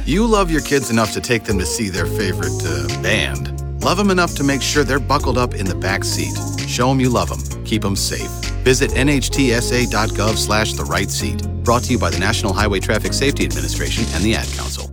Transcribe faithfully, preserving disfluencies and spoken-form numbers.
You love your kids enough to take them to see their favorite uh, band. Love them enough to make sure they're buckled up in the back seat. Show them you love them. Keep them safe. Visit N H T S A dot gov slash the right seat. Brought to you by the National Highway Traffic Safety Administration and the Ad Council.